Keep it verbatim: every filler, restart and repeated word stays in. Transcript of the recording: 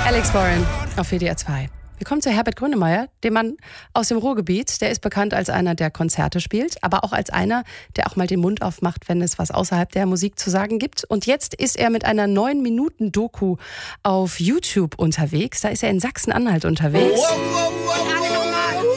Alex Warren auf W D R zwei. Wir kommen zu Herbert Grönemeyer, dem Mann aus dem Ruhrgebiet. Der ist bekannt als einer, der Konzerte spielt, aber auch als einer, der auch mal den Mund aufmacht, wenn es was außerhalb der Musik zu sagen gibt. Und jetzt ist er mit einer neun Minuten Doku auf YouTube unterwegs. Da ist er in Sachsen-Anhalt unterwegs. Wow, wow, wow, wow.